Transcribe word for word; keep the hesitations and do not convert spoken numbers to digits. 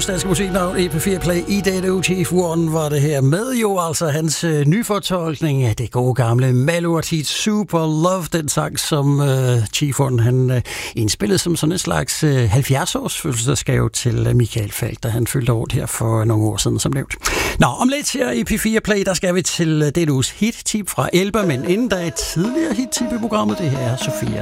Delos danske musiknavn E P fire Play i dette uge. Chief One var det her med jo altså hans øh, nyfortolkning af det gode gamle Malou Artist Super Love, den sang som øh, Chief One han øh, indspillede som sådan en slags øh, halvfjerds års fødselsdagsgave til øh, Michael Falch, da han fyldte år her for nogle år siden som nævnt. Nå, om lidt her i E P fire Play, der skal vi til øh, dette uges hit-tip fra Elba, men inden der er et tidligere hit-tip i programmet, det her er Sofia